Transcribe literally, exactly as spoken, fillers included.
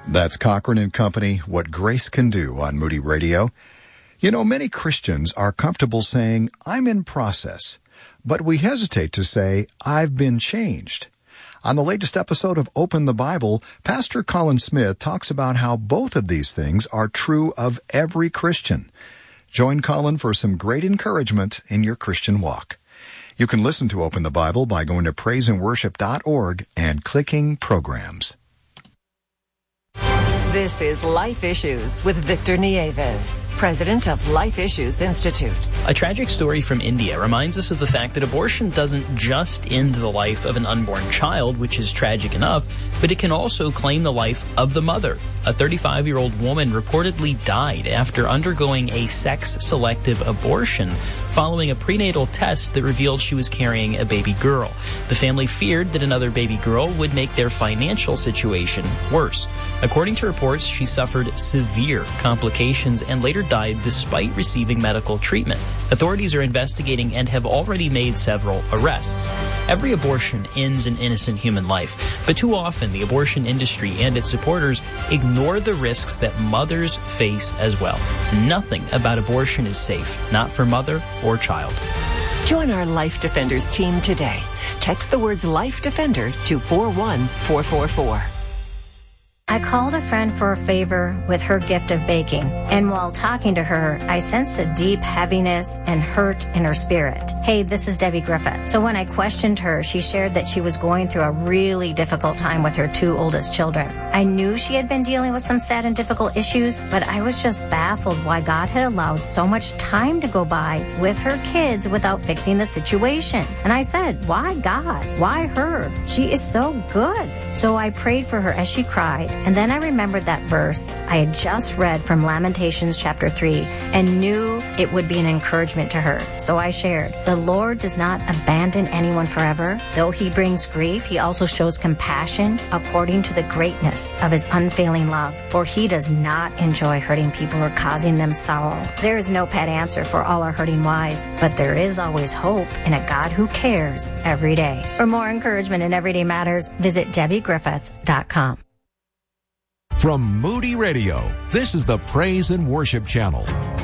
That's Cochran and Company, What Grace Can Do on Moody Radio. You know, many Christians are comfortable saying, I'm in process, but we hesitate to say, I've been changed. On the latest episode of Open the Bible, Pastor Colin Smith talks about how both of these things are true of every Christian. Join Colin for some great encouragement in your Christian walk. You can listen to Open the Bible by going to praise and worship dot org and clicking Programs. This is Life Issues with Victor Nieves, president of Life Issues Institute. A tragic story from India reminds us of the fact that abortion doesn't just end the life of an unborn child, which is tragic enough, but it can also claim the life of the mother. A thirty-five-year-old woman reportedly died after undergoing a sex-selective abortion following a prenatal test that revealed she was carrying a baby girl. The family feared that another baby girl would make their financial situation worse. According to reports, she suffered severe complications and later died despite receiving medical treatment. Authorities are investigating and have already made several arrests. Every abortion ends an innocent human life, but too often the abortion industry and its supporters ignore the risks that mothers face as well. Nothing about abortion is safe, not for mother or child. Join our Life Defenders team today. Text the words Life Defender to four one four four four. I called a friend for a favor with her gift of baking, and while talking to her, I sensed a deep heaviness and hurt in her spirit. Hey, this is Debbie Griffith. So when I questioned her, she shared that she was going through a really difficult time with her two oldest children. I knew she had been dealing with some sad and difficult issues, but I was just baffled why God had allowed so much time to go by with her kids without fixing the situation. And I said, why God? Why her? She is so good. So I prayed for her as she cried. And then I remembered that verse I had just read from Lamentations chapter three and knew it would be an encouragement to her. So I shared, the Lord does not abandon anyone forever. Though he brings grief, he also shows compassion according to the greatness of his unfailing love. For he does not enjoy hurting people or causing them sorrow. There is no pat answer for all our hurting wives, but there is always hope in a God who cares every day. For more encouragement in Everyday Matters, visit Debbie Griffith dot com. From Moody Radio, this is the Praise and Worship Channel.